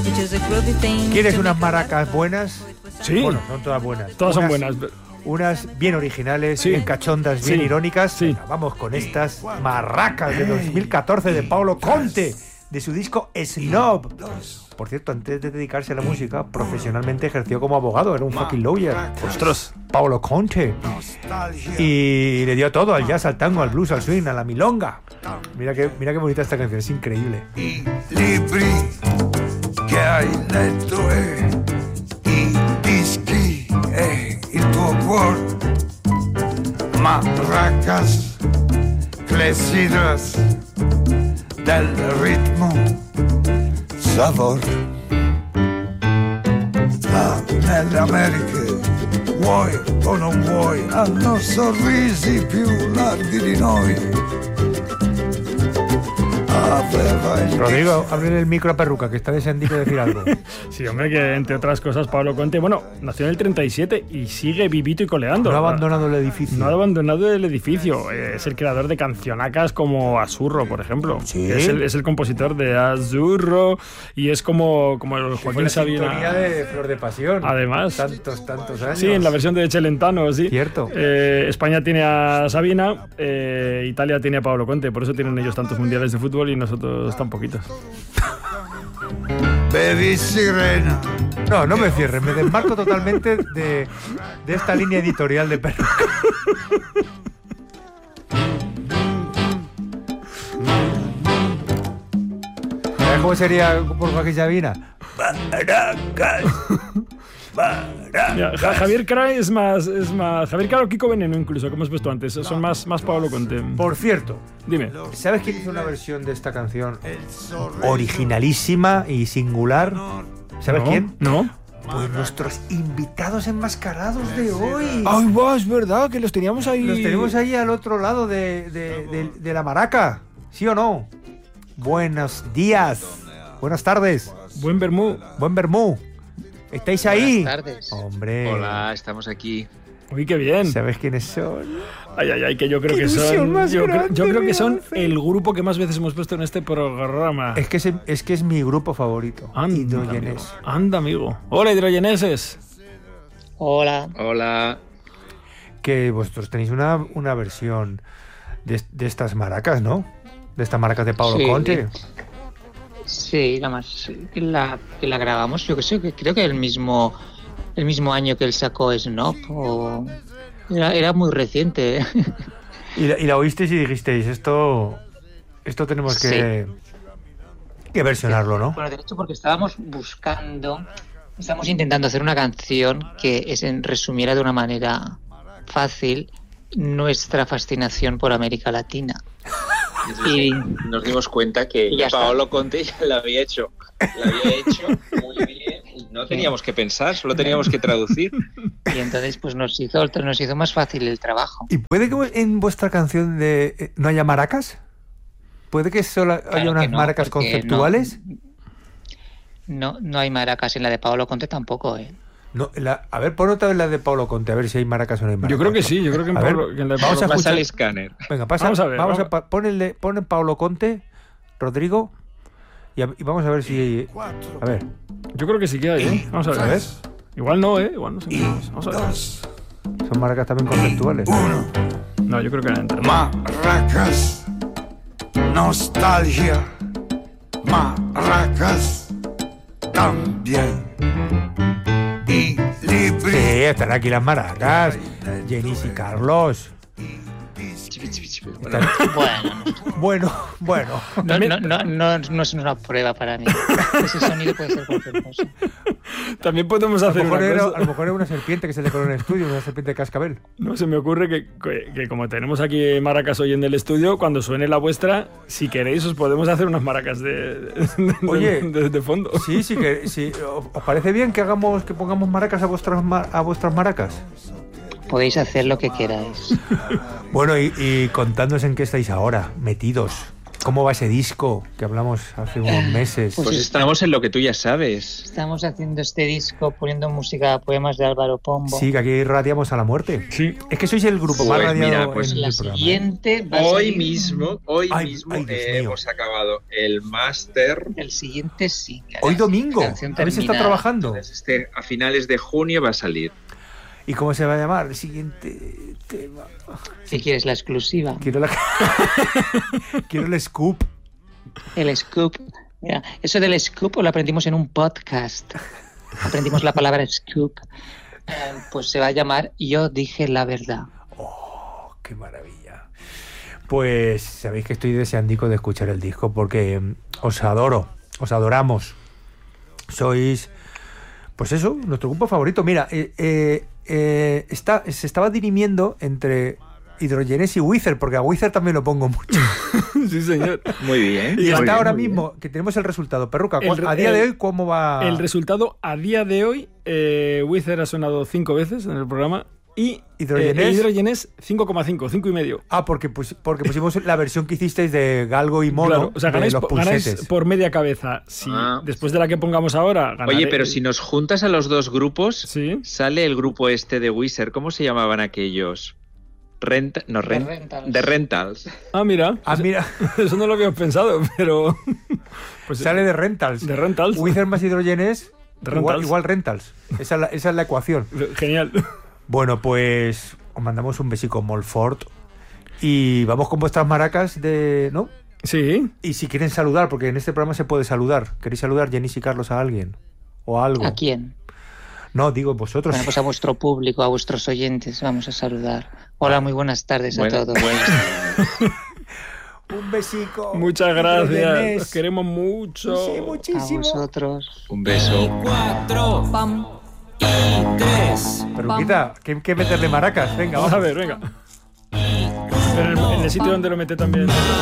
¿Quieres unas maracas buenas? Sí. Bueno, son todas buenas. Todas son buenas. Unas bien originales, sí, bien cachondas, bien irónicas. Sí. Venga, vamos con estas maracas de 2014 de Paolo Conte, de su disco Snob. Por cierto, antes de dedicarse a la música, profesionalmente ejerció como abogado, era un fucking lawyer. ¡Ostras! Paolo Conte. Y le dio todo, al jazz, al tango, al blues, al swing, a la milonga. Mira qué bonita esta canción, es increíble. I libri che hai letto e i dischi e il tuo cuore, maracas, clessidras del ritmo, sabor. Nelle Americhe, vuoi o non vuoi, hanno sorrisi più larghi di noi. Rodrigo, ábrele el micro a Perruca, que está deseando decir algo. Sí, hombre, que entre otras cosas Paolo Conte, bueno, nació en el 37 y sigue vivito y coleando. No ha abandonado el edificio. No ha abandonado el edificio. Es el creador de cancionacas como Azzurro, por ejemplo. ¿Sí? Es el compositor de Azzurro y es como el Joaquín Sabina. La sintonía de Flor de Pasión. Además. Tantos años. Sí, en la versión de Celentano, sí. Cierto. España tiene a Sabina, Italia tiene a Paolo Conte, por eso tienen ellos tantos mundiales de fútbol y nosotros tan poquitos. Bevi sirena. No me cierres, me desmarco totalmente de esta línea editorial de Perruca. ¿Sabes cómo sería por Joaquín Sabina? Maracas. Mira, Javier Cray es más Javier Cray o Kiko Veneno incluso, como has puesto antes, son más Paolo Conte. Por cierto, dime, ¿sabes quién hizo una versión de esta canción originalísima y singular? ¿Sabes quién? No. Pues nuestros invitados enmascarados de hoy. Ay, va, es verdad que los teníamos ahí. Los tenemos ahí al otro lado de la maraca, ¿sí o no? Buenos días, buenas tardes. Buen vermú. ¿Estáis ahí? Buenas tardes. Hombre. Hola, estamos aquí. Uy, qué bien. ¿Sabes quiénes son? Ay, que yo creo que son. Yo creo que son el grupo que más veces hemos puesto en este programa. Es que es mi grupo favorito. Hidrogenes. Anda, amigo. Hola, hidrogeneses. Hola. Que vosotros tenéis una versión de estas maracas, ¿no? De estas maracas de Paolo Conte. Sí, nada más que la grabamos, yo que sé, que creo que el mismo año que él sacó Snob, o era muy reciente. Y la oísteis y dijisteis, esto tenemos que versionarlo, ¿no? Bueno, de hecho, porque estábamos intentando hacer una canción que resumiera de una manera fácil nuestra fascinación por América Latina. Y nos dimos cuenta que Paolo Conte ya la había hecho muy bien. No teníamos que pensar, solo teníamos que traducir. Y entonces pues nos hizo más fácil el trabajo. ¿Y puede que en vuestra canción no haya maracas? ¿Puede que solo haya unas maracas conceptuales? No hay maracas en la de Paolo Conte tampoco, No, a ver, pon otra vez la de Paolo Conte, a ver si hay maracas o no hay maracas. Yo creo que sí, que en Paolo, que en la de vamos a escuchar el escáner. Venga, vamos a ver. Pon Paolo Conte, Rodrigo, y vamos a ver si... A ver. Yo creo que sí que hay, Vamos a ver. A ver. Igual no, Igual no sé. Vamos a ver. Son maracas también conceptuales. No, yo creo que eran maracas, nostalgia, maracas, también. Sí, están aquí las maracas. Jenis y Carlos. Bueno. No es una prueba para mí. Ese sonido puede ser cualquier cosa. También podemos hacer a lo mejor era una serpiente que se le coló en el estudio, una serpiente de cascabel. No, se me ocurre que como tenemos aquí maracas hoy en el estudio, cuando suene la vuestra, si queréis os podemos hacer unas maracas de fondo. Sí, ¿os parece bien que pongamos maracas a vuestras maracas? Podéis hacer lo que queráis. Bueno, y contadnos en qué estáis ahora, metidos. ¿Cómo va ese disco que hablamos hace unos meses? Pues estamos en lo que tú ya sabes. Estamos haciendo este disco, poniendo música, poemas de Álvaro Pombo. Sí, que aquí radiamos a la muerte. Sí. Es que sois el grupo más radiado mira, pues en la el programa. siguiente va a Hoy salir mismo Ay, Dios mío. hemos acabado el máster. el siguiente single. Hoy domingo. La canción ¿Habéis estado terminada. trabajando? Entonces, a finales de junio va a salir. ¿Y cómo se va a llamar el siguiente tema? Si quieres la exclusiva, Quiero Quiero el scoop. el scoop. Mira, eso del scoop lo aprendimos en un podcast. Aprendimos la palabra scoop. Pues se va a llamar Yo dije la verdad. Oh, qué maravilla. Pues sabéis que estoy deseandico de escuchar el disco porque os adoro, os adoramos. Sois, pues eso, nuestro grupo favorito. Mira, se estaba dirimiendo entre Hydrogenes y Weezer, porque a Weezer también lo pongo mucho. Sí, señor. Muy bien. Y hasta ahora mismo que tenemos el resultado. Perruca, a día de hoy, ¿cómo va? El resultado a día de hoy, Weezer ha sonado 5 veces en el programa y Hydrogenes 5,5, 5,5. Ah, porque pusimos la versión que hicisteis de Galgo y Mono. Claro, o sea, de ganáis los pulsetes. por media cabeza. Si después de la que pongamos ahora, ganaré. Oye, pero si nos juntas a los dos grupos, ¿Sí? sale el grupo este de Weezer. ¿Cómo se llamaban aquellos? The Rentals. Ah, mira. Mira. Eso no lo habíamos pensado, pero... Pues sale de Rentals. De Rentals. Weezer más Hydrogenes, Rentals. igual Rentals. Esa es la ecuación. Genial. Bueno, pues os mandamos un besico molt fort y vamos con vuestras maracas ¿no? Sí. Y si quieren saludar, porque en este programa se puede saludar. ¿Queréis saludar, Jenis y Carlos, a alguien? ¿O a algo? ¿A quién? No, digo vosotros. Bueno, pues a vuestro público, a vuestros oyentes, vamos a saludar. Hola, muy buenas tardes a todos. Un besico. Muchas gracias. Os queremos mucho. Sí, A muchísimo. vosotros. Un beso. 4, pam, y 3. Perruquita, que hay que meterle maracas. Venga, Vamos vamos. a ver, venga. Pero en el sitio donde lo mete también.